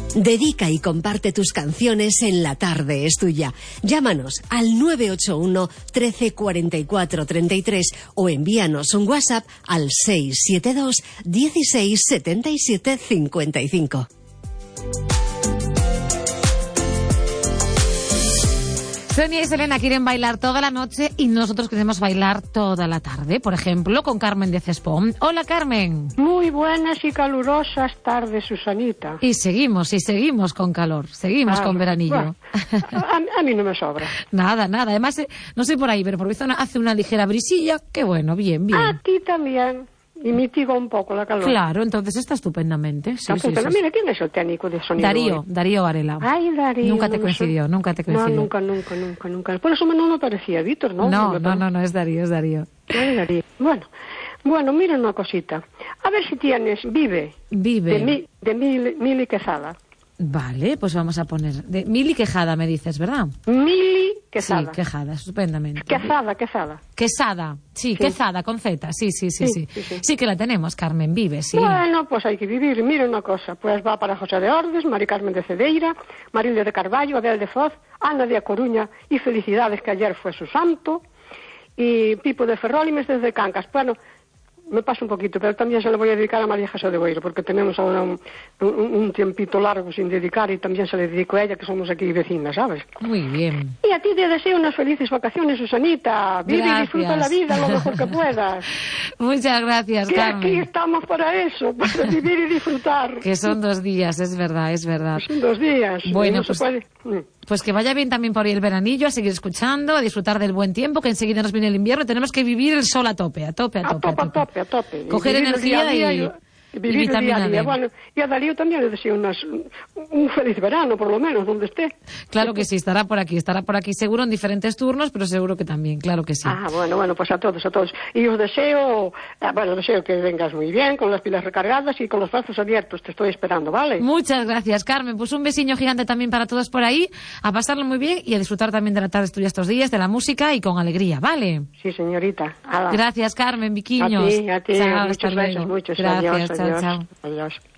Dedica y comparte tus canciones en La Tarde es Tuya. Llámanos al 981 13 44 33 o envíanos un WhatsApp al 672 16 77 55. Sonia y Selena quieren bailar toda la noche y nosotros queremos bailar toda la tarde, por ejemplo, con Carmen de Cespón. Hola, Carmen. Muy buenas y calurosas tardes, Susanita. Y seguimos con calor, seguimos con veranillo. Bueno, a mí no me sobra. Nada. Además, no sé por ahí, pero por mi zona hace una ligera brisilla. Qué bueno, bien. Aquí también. Y mitiga un poco la calor. Claro, entonces está estupendamente. Sí. Mira, ¿quién es el técnico de sonido? Darío Varela. Ay, Darío. Nunca te coincidió. No, nunca. Por eso no me parecía Víctor, ¿no? No, es Darío. Ay, Darío. Bueno, mira una cosita. A ver si tienes Vive. De Mili Quezada. Vale, pues vamos a poner... De Mili Quejada, me dices, ¿verdad? Mili Quezada. Sí, Quejada, estupendamente. Quesada. Sí, Quezada, con Z. Sí. Sí que la tenemos, Carmen, Vive, sí. Bueno, pues hay que vivir. Mira una cosa, pues va para José de Ordes, Mari Carmen de Cedeira, Marilde de Carballo, Abel de Foz, Ana de A Coruña y felicidades que ayer fue su santo, y Pipo de Ferrólimes desde Cancas. Bueno, me pasa un poquito, pero también se lo voy a dedicar a María Jesús de Boiro, porque tenemos ahora un tiempito largo sin dedicar y también se le dedico a ella, que somos aquí vecinas, ¿sabes? Muy bien. Y a ti te deseo unas felices vacaciones, Susanita. Vive y disfruta la vida lo mejor que puedas. Muchas gracias, que Carmen. Aquí estamos para eso, para vivir y disfrutar. Que son 2 días, es verdad. Son 2 días. Bueno, no se puede. Pues que vaya bien también por ahí el veranillo, a seguir escuchando, a disfrutar del buen tiempo, que enseguida nos viene el invierno y tenemos que vivir el sol a tope. A tope. Coger energía y vivir el día a día. Bueno, y a Darío también le deseo un feliz verano, por lo menos, donde esté. Claro que sí, estará por aquí seguro en diferentes turnos, pero seguro que también, claro que sí. Bueno, pues a todos. Y os deseo, deseo que vengas muy bien, con las pilas recargadas y con los brazos abiertos. Te estoy esperando, ¿vale? Muchas gracias, Carmen. Pues un besiño gigante también para todos por ahí, a pasarlo muy bien y a disfrutar también de la tarde tuya estos días, de la música y con alegría, ¿vale? Sí, señorita. Gracias, Carmen, Viquiños. A ti. Chao, muchos besos, muchos. Gracias, Adiós. chao. Adiós.